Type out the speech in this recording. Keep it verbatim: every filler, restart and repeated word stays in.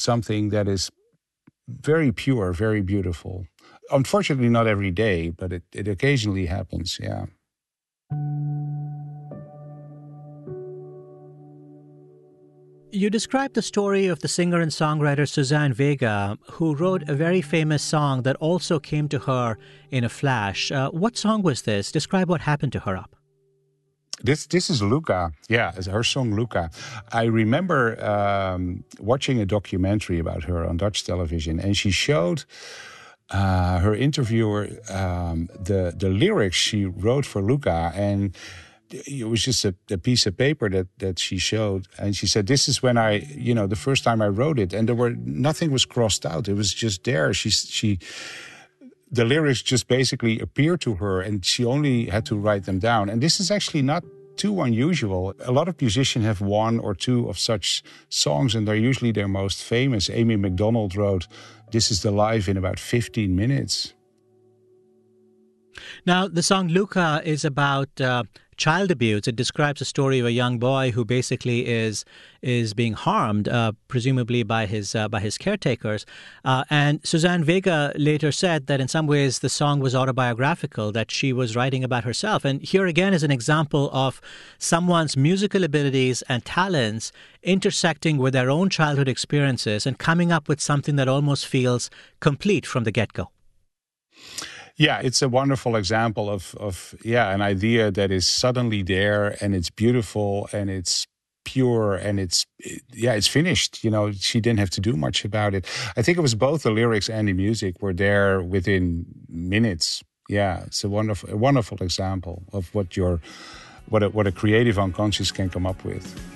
something that is very pure, very beautiful. Unfortunately, not every day, but it, it occasionally happens, yeah. You described the story of the singer and songwriter Suzanne Vega, who wrote a very famous song that also came to her in a flash. Uh, what song was this? Describe what happened to her up. This this is Luca. Yeah, it's her song Luca. I remember um, watching a documentary about her on Dutch television, and she showed uh, her interviewer um, the the lyrics she wrote for Luca, and it was just a, a piece of paper that that she showed, and she said, "This is when I, you know, the first time I wrote it, and there were nothing was crossed out. It was just there. She she." The lyrics just basically appeared to her, and she only had to write them down. And this is actually not too unusual. A lot of musicians have one or two of such songs, and they're usually their most famous. Amy MacDonald wrote This Is the Life in about fifteen minutes. Now, the song Luca is about uh, child abuse. It describes a story of a young boy who basically is is being harmed, uh, presumably by his uh, by his caretakers. Uh, and Suzanne Vega later said that in some ways the song was autobiographical, that she was writing about herself. And here again is an example of someone's musical abilities and talents intersecting with their own childhood experiences and coming up with something that almost feels complete from the get-go. Yeah, it's a wonderful example of, of, yeah, an idea that is suddenly there, and it's beautiful, and it's pure, and it's, yeah, it's finished. You know, she didn't have to do much about it. I think it was both the lyrics and the music were there within minutes. Yeah, it's a wonderful, a wonderful example of what your, what a, what a creative unconscious can come up with.